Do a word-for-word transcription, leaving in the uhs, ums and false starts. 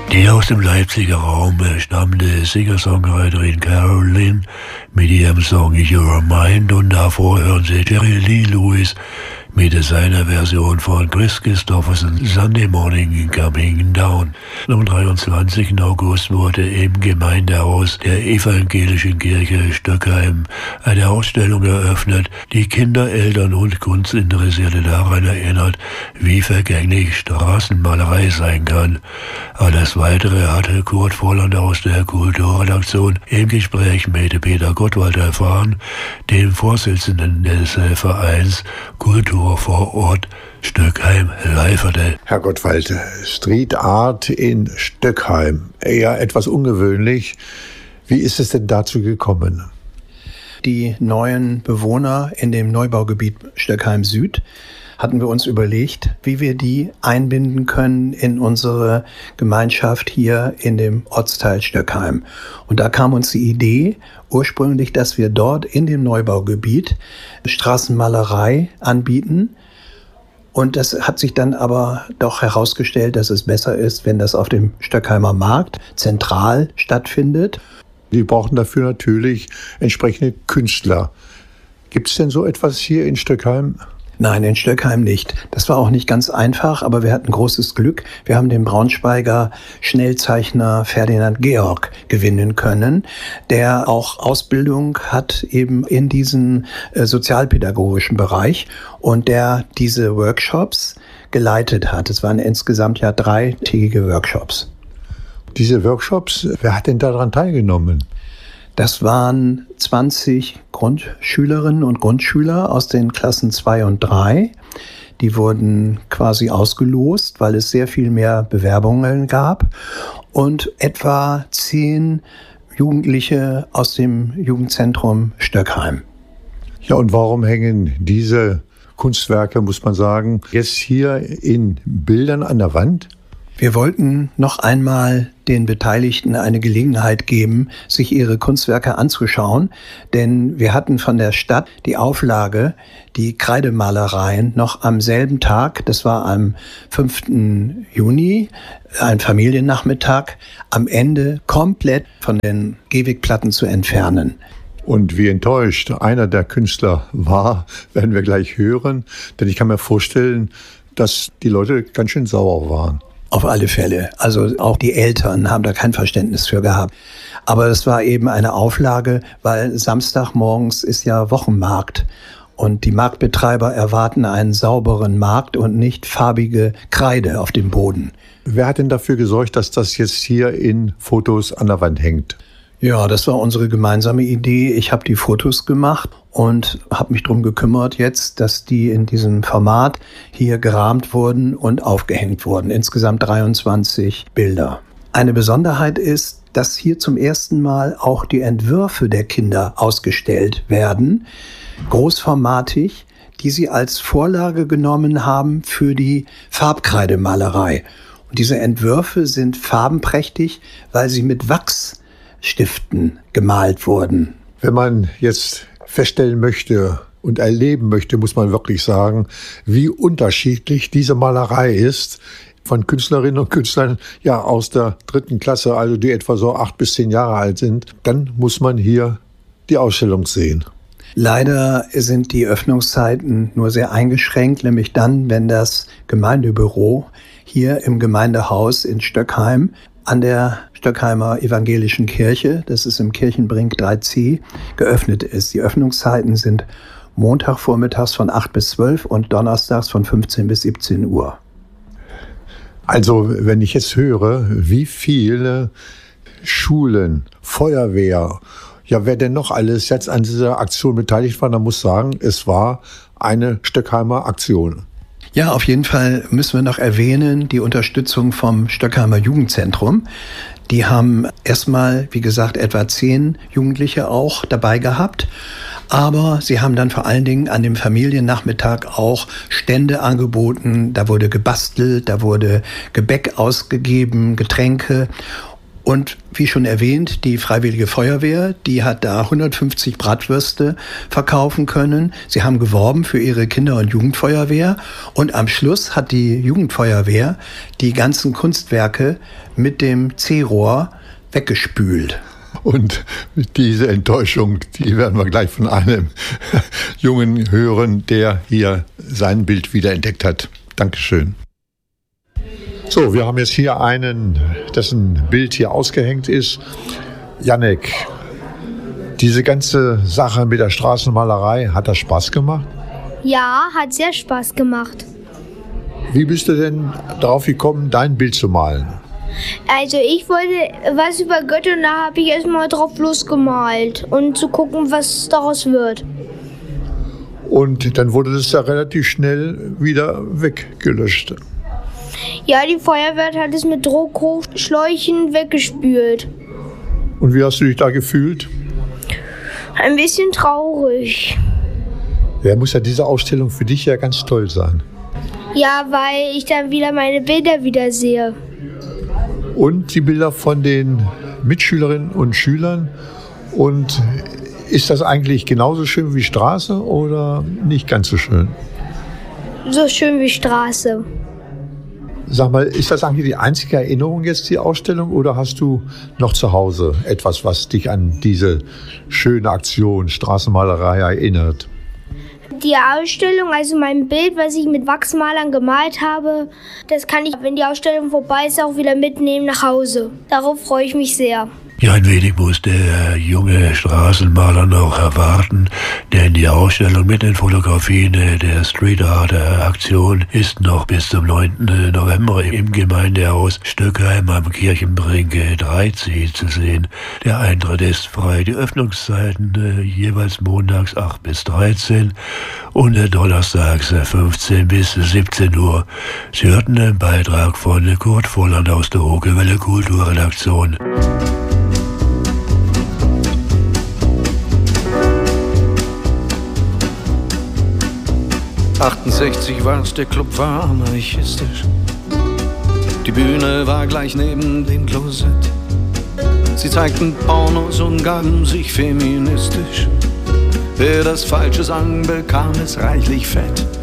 Die aus dem Leipziger Raum stammende Singer-Songwriterin Caroline mit ihrem Song You're Mine, und davor hören Sie Jerry Lee Lewis mit seiner Version von Chris Christopherson Sunday Morning Coming Down. Am dreiundzwanzigsten August wurde im Gemeindehaus der Evangelischen Kirche Stöckheim eine Ausstellung eröffnet, die Kinder, Eltern und Kunstinteressierte daran erinnert, wie vergänglich Straßenmalerei sein kann. Alles Weitere hatte Kurt Volland aus der Kulturredaktion im Gespräch mit Peter Gottwald erfahren, dem Vorsitzenden des Vereins Kultur vor Ort Stöckheim-Leiferde. Herr Gottwald, Street Art in Stöckheim, eher etwas ungewöhnlich. Wie ist es denn dazu gekommen? Die neuen Bewohner in dem Neubaugebiet Stöckheim Süd hatten wir uns überlegt, wie wir die einbinden können in unsere Gemeinschaft hier in dem Ortsteil Stöckheim. Und da kam uns die Idee ursprünglich, dass wir dort in dem Neubaugebiet Straßenmalerei anbieten. Und das hat sich dann aber doch herausgestellt, dass es besser ist, wenn das auf dem Stöckheimer Markt zentral stattfindet. Die brauchen dafür natürlich entsprechende Künstler. Gibt es denn so etwas hier in Stöckheim? Nein, in Stöckheim nicht. Das war auch nicht ganz einfach, aber wir hatten großes Glück. Wir haben den Braunschweiger Schnellzeichner Ferdinand Georg gewinnen können, der auch Ausbildung hat eben in diesem äh, sozialpädagogischen Bereich und der diese Workshops geleitet hat. Es waren insgesamt ja dreitägige Workshops. Diese Workshops, wer hat denn daran teilgenommen? Das waren zwanzig Grundschülerinnen und Grundschüler aus den Klassen zwei und drei. Die wurden quasi ausgelost, weil es sehr viel mehr Bewerbungen gab. Und etwa zehn Jugendliche aus dem Jugendzentrum Stöckheim. Ja, und warum hängen diese Kunstwerke, muss man sagen, jetzt hier in Bildern an der Wand? Wir wollten noch einmal den Beteiligten eine Gelegenheit geben, sich ihre Kunstwerke anzuschauen, denn wir hatten von der Stadt die Auflage, die Kreidemalereien noch am selben Tag, das war am fünften Juni, ein Familiennachmittag, am Ende komplett von den Gehwegplatten zu entfernen. Und wie enttäuscht einer der Künstler war, werden wir gleich hören, denn ich kann mir vorstellen, dass die Leute ganz schön sauer waren. Auf alle Fälle. Also auch die Eltern haben da kein Verständnis für gehabt. Aber es war eben eine Auflage, weil Samstagmorgens ist ja Wochenmarkt. Und die Marktbetreiber erwarten einen sauberen Markt und nicht farbige Kreide auf dem Boden. Wer hat denn dafür gesorgt, dass das jetzt hier in Fotos an der Wand hängt? Ja, das war unsere gemeinsame Idee. Ich habe die Fotos gemacht und habe mich darum gekümmert jetzt, dass die in diesem Format hier gerahmt wurden und aufgehängt wurden. Insgesamt dreiundzwanzig Bilder. Eine Besonderheit ist, dass hier zum ersten Mal auch die Entwürfe der Kinder ausgestellt werden, großformatig, die sie als Vorlage genommen haben für die Farbkreidemalerei. Und diese Entwürfe sind farbenprächtig, weil sie mit Wachsstiften gemalt wurden. Wenn man jetzt feststellen möchte und erleben möchte, muss man wirklich sagen, wie unterschiedlich diese Malerei ist von Künstlerinnen und Künstlern ja aus der dritten Klasse, also die etwa so acht bis zehn Jahre alt sind. Dann muss man hier die Ausstellung sehen. Leider sind die Öffnungszeiten nur sehr eingeschränkt, nämlich dann, wenn das Gemeindebüro hier im Gemeindehaus in Stöckheim an der Stöckheimer Evangelischen Kirche, das ist im Kirchenbrink drei c, geöffnet ist. Die Öffnungszeiten sind Montagvormittags von acht bis zwölf und donnerstags von fünfzehn bis siebzehn Uhr. Also wenn ich jetzt höre, wie viele Schulen, Feuerwehr, ja wer denn noch alles jetzt an dieser Aktion beteiligt war, dann muss sagen, es war eine Stöckheimer Aktion. Ja, auf jeden Fall müssen wir noch erwähnen, die Unterstützung vom Stöckheimer Jugendzentrum. Die haben erstmal, wie gesagt, etwa zehn Jugendliche auch dabei gehabt. Aber sie haben dann vor allen Dingen an dem Familiennachmittag auch Stände angeboten. Da wurde gebastelt, da wurde Gebäck ausgegeben, Getränke. Und wie schon erwähnt, die Freiwillige Feuerwehr, die hat da hundertfünfzig Bratwürste verkaufen können. Sie haben geworben für ihre Kinder- und Jugendfeuerwehr. Und am Schluss hat die Jugendfeuerwehr die ganzen Kunstwerke mit dem C-Rohr weggespült. Und diese Enttäuschung, die werden wir gleich von einem Jungen hören, der hier sein Bild wiederentdeckt hat. Dankeschön. So, wir haben jetzt hier einen, dessen Bild hier ausgehängt ist. Jannek, diese ganze Sache mit der Straßenmalerei, hat das Spaß gemacht? Ja, hat sehr Spaß gemacht. Wie bist du denn darauf gekommen, dein Bild zu malen? Also ich wollte was über Götter und da habe ich erstmal drauf losgemalt und zu gucken, was daraus wird. Und dann wurde das ja relativ schnell wieder weggelöscht. Ja, die Feuerwehr hat es mit Druckhochschläuchen weggespült. Und wie hast du dich da gefühlt? Ein bisschen traurig. Ja, muss ja diese Ausstellung für dich ja ganz toll sein. Ja, weil ich dann wieder meine Bilder wieder sehe. Und die Bilder von den Mitschülerinnen und Schülern. Und ist das eigentlich genauso schön wie Straße oder nicht ganz so schön? So schön wie Straße. Sag mal, ist das eigentlich die einzige Erinnerung jetzt, die Ausstellung, oder hast du noch zu Hause etwas, was dich an diese schöne Aktion Straßenmalerei erinnert? Die Ausstellung, also mein Bild, was ich mit Wachsmalern gemalt habe, das kann ich, wenn die Ausstellung vorbei ist, auch wieder mitnehmen nach Hause. Darauf freue ich mich sehr. Ja, ein wenig muss der junge Straßenmaler noch erwarten, denn die Ausstellung mit den Fotografien der Street Art Aktion ist noch bis zum neunten November im Gemeindehaus Stöckheim am Kirchenbrink dreizehn zu sehen. Der Eintritt ist frei, die Öffnungszeiten äh, jeweils montags acht bis dreizehn und äh, donnerstags äh, fünfzehn bis siebzehn Uhr. Sie hörten einen Beitrag von Kurt Volland aus der Hokewelle Kulturredaktion. achtundsechzig war's, der Club war anarchistisch. Die Bühne war gleich neben dem Klosett. Sie zeigten Pornos und gaben sich feministisch. Wer das Falsche sang, bekam es reichlich fett.